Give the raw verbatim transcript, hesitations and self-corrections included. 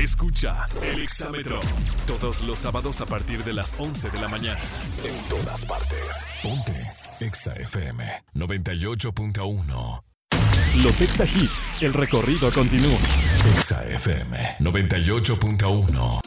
Escucha el Exámetro todos los sábados a partir de las once de la mañana. En todas partes. Ponte Exa F M noventa y ocho punto uno. Los Exa Hits, el recorrido continúa. Exa F M noventa y ocho punto uno.